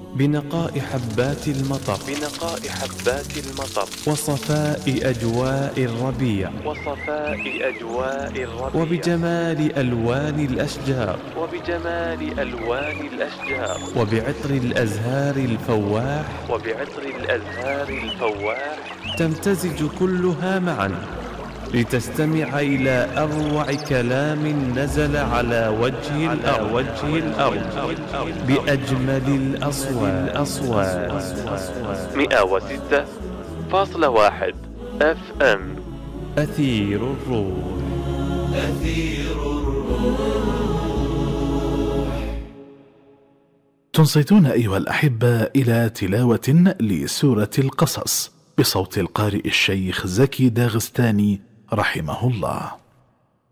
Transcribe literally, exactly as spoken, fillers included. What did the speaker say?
بنقاء حبات المطر بنقاء حبات المطر وصفاء أجواء الربيع وصفاء أجواء الربيع وبجمال ألوان الأشجار وبجمال ألوان الأشجار وبعطر الأزهار الفواح وبعطر الأزهار الفواح تمتزج كلها معا لتستمع إلى أروع كلام نزل على وجه الأرض, وجه الأرض بأجمل الأصوات. مئة وستة فاصلة واحد اف ام أثير الروح. أثير الروح. تنصتون أيها الأحبة إلى تلاوة لسورة القصص بصوت القارئ الشيخ زكي داغستاني رحمه الله.